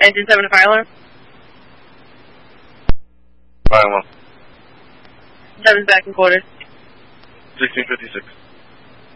Engine 7 to fire alarm. Fire alarm. 7's back in quarters. 1656.